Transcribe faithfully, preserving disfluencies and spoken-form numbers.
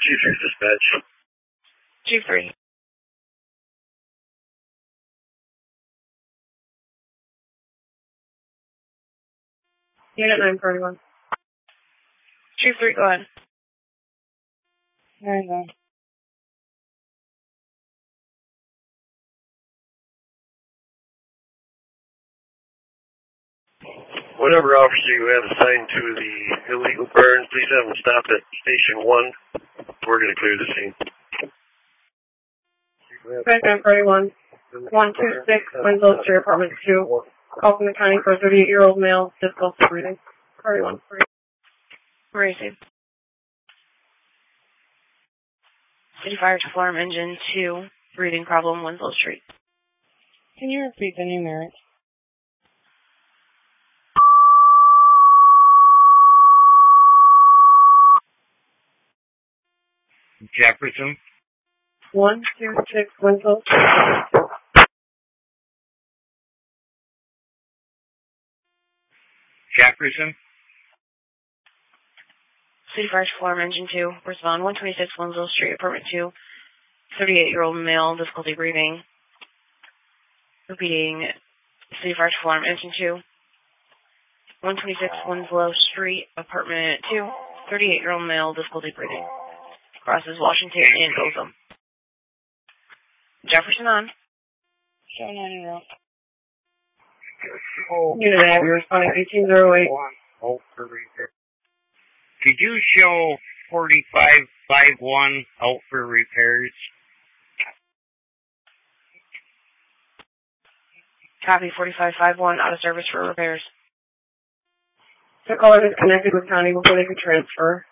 Chief three dispatch. Chief three. Unit nine forty-one. Chief three, go ahead. There you go. Whatever officer you have assigned to the illegal burn, please have them stop at station one. We're going to clear the scene. Unit forty-one. one two six, Winslow Street, apartment two. Call from the county for a thirty-eight-year-old male, difficulty breathing. forty-one. Where is he? City Fire to Alarm Engine two, breathing problem, Winslow Street. Can you repeat the numeric? Jefferson. one two six, Winslow Street. Jefferson. City Fire to Alarm Engine two, respond one twenty-six Winslow Street, apartment two, thirty-eight-year-old male, difficulty breathing. Repeating, City Fire to Alarm Engine two, one twenty-six Winslow Street, apartment two, thirty-eight-year-old male, difficulty breathing. Crosses Washington and Oakham. Jefferson on. Show nine route. Unit A, you're responding eighteen oh eight. Could you show forty-five fifty-one out for repairs? Copy forty-five fifty-one, out of service for repairs. The caller is connected with county before they can transfer.